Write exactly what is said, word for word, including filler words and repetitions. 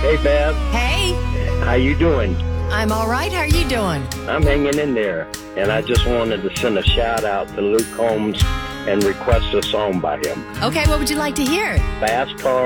Hey, Bev. Hey, How you doing? I'm all right. How are you doing? I'm hanging in there. And I just wanted to send a shout out to Luke Combs and request a song by him. Okay, what would you like to hear? Fast Car